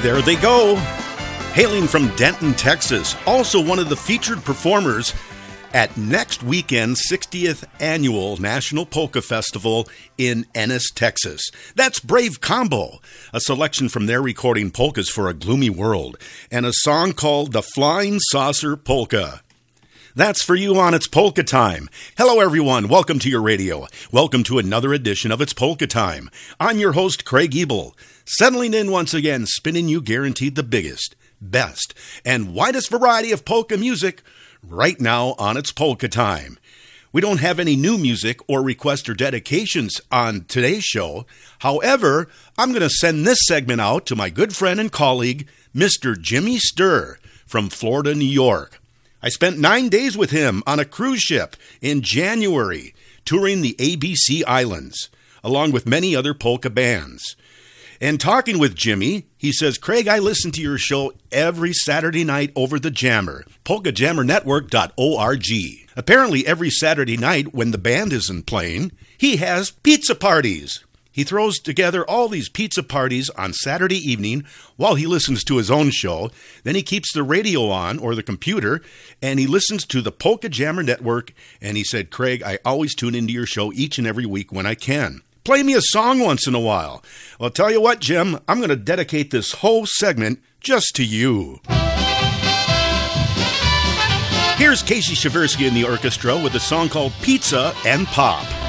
There they go. Hailing from Denton, Texas, also one of the featured performers at next weekend's 60th Annual National Polka Festival in Ennis, Texas. That's Brave Combo, a selection from their recording Polkas for a Gloomy World, and a song called The Flying Saucer Polka. That's for you on It's Polka Time. Hello, everyone. Welcome to your radio. Welcome to another edition of It's Polka Time. I'm your host, Craig Ebel, settling in once again, spinning you guaranteed the biggest, best, and widest variety of polka music right now on It's Polka Time. We don't have any new music or requests or dedications on today's show. However, I'm going to send this segment out to my good friend and colleague, Mr. Jimmy Sturr from Florida, New York. I spent 9 days with him on a cruise ship in January, touring the ABC Islands, along with many other polka bands. And talking with Jimmy, he says, Craig, I listen to your show every Saturday night over the Jammer, polkajammernetwork.org. Apparently every Saturday night when the band isn't playing, he has pizza parties. He throws together all these pizza parties on Saturday evening while he listens to his own show. Then he keeps the radio on, or the computer, and he listens to the Polka Jammer Network. And he said, Craig, I always tune into your show each and every week when I can. Play me a song once in a while. Well, I'll tell you what, Jim, I'm going to dedicate this whole segment just to you. Here's Casey Shaversky and the orchestra with a song called Pizza and Pop.